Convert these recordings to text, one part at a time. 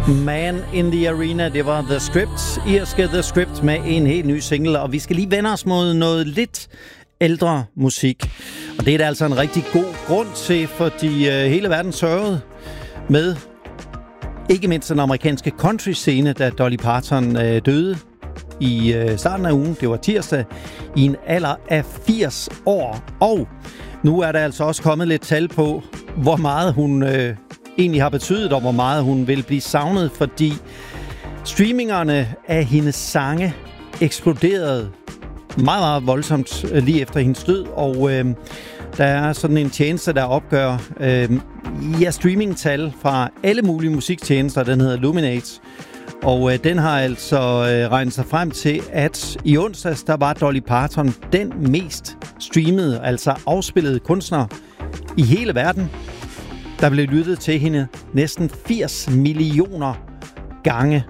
Man in the Arena, det var The Script. Irske The Script med en helt ny single, og vi skal lige vende os mod noget lidt ældre musik. Og det er der altså en rigtig god grund til, fordi hele verden sørgede med ikke mindst den amerikanske country-scene, da Dolly Parton døde i starten af ugen. Det var tirsdag i en alder af 80 år. Og nu er der altså også kommet lidt tal på, hvor meget hun egentlig har betydet, og hvor meget hun vil blive savnet, fordi streamingerne af hendes sange eksploderede meget, meget voldsomt lige efter hendes død, og der er sådan en tjeneste, der opgør streamingtal fra alle mulige musiktjenester, den hedder Luminate, og den har altså regnet sig frem til, at i onsdags, der var Dolly Parton den mest streamede, altså afspillede kunstner i hele verden. Der blev lyttet til hende næsten 80 millioner gange.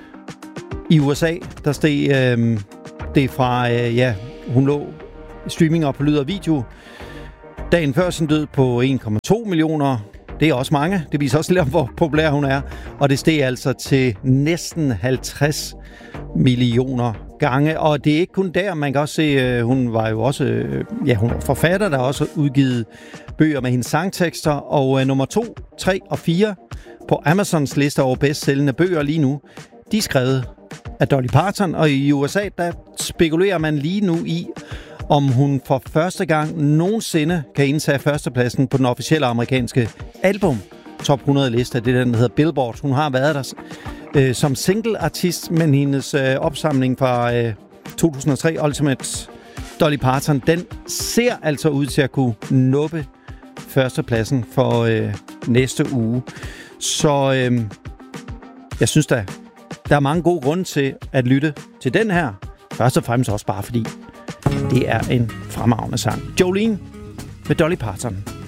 I USA, der steg det fra, hun lå streaminger på lyd og video dagen før sin død på 1,2 millioner. Det er også mange. Det viser også lidt om, hvor populær hun er. Og det steg altså til næsten 50 millioner gange. Og det er ikke kun der. Man kan også se, hun var jo også hun var forfatter, der har også udgivet bøger med hendes sangtekster. Og nummer 2, 3 og 4 på Amazons liste over bedst sælgende bøger lige nu, de er skrevet af Dolly Parton. Og i USA, der spekulerer man lige nu i, om hun for første gang nogensinde kan indtage førstepladsen på den officielle amerikanske album Top 100 liste. Det er den, der hedder Billboard. Hun har været der som single-artist, men hendes opsamling fra 2003, Ultimate Dolly Parton, den ser altså ud til at kunne nuppe førstepladsen for næste uge. Så jeg synes der er mange gode grunde til at lytte til den her. Først og fremmest også bare fordi det er en fremragende sang. Jolene med Dolly Parton.